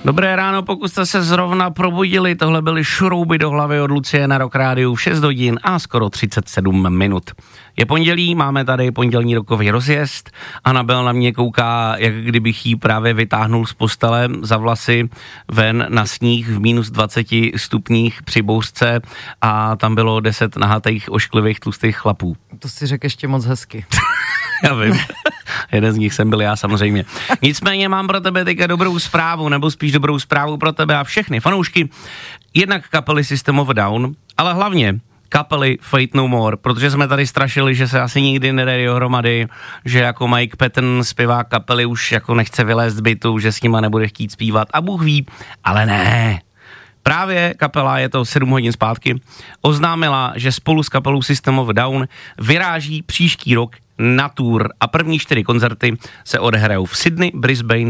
Dobré ráno, pokud jste se zrovna probudili, tohle byly Šrouby do hlavy od Lucie na Rock Rádiu v 6 hodin a skoro 37 minut. Je pondělí, máme tady pondělní rokový rozjezd. Anabel na mě kouká, jak kdybych jí právě vytáhnul z postele za vlasy ven na sníh v minus 20 stupních při bouřce a tam bylo 10 nahatých, ošklivých, tlustých chlapů. To si řekl ještě moc hezky. Já vím. Jeden z nich jsem byl já samozřejmě. Nicméně mám pro tebe teďka dobrou zprávu, nebo spíš dobrou zprávu pro tebe a všechny fanoušky. Jednak kapely System of a Down, ale hlavně kapely Faith No More, protože jsme tady strašili, že se asi nikdy nedají dohromady, že jako Mike Patton, zpěvák kapely, už jako nechce vylézt z bytu, že s nima nebude chtít zpívat a Bůh ví, ale ne. Právě kapela, je to 7 hodin zpátky, oznámila, že spolu s kapelou System of a Down vyráží příští rok na tour a první 4 koncerty se odehrajou v Sydney, Brisbane,